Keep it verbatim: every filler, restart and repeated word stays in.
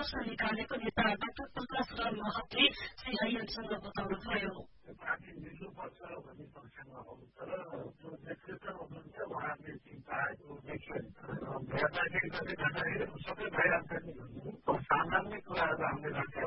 परामर्श निकालेको नेता डाक्टर प्रकाश राम महतले सीआईएनसँग बताउनुभयो। पार्टी मिल्नुपर्छ भन्ने पक्षमा हो, तर जो नेतृत्व हुनुहुन्छ उहाँहरूले चिन्ताको देखियो भेट्दाखेरि कतै जाँदाखेरि सबै भइहाल्छ नि। सामान्य कुराहरू हामीले राख्या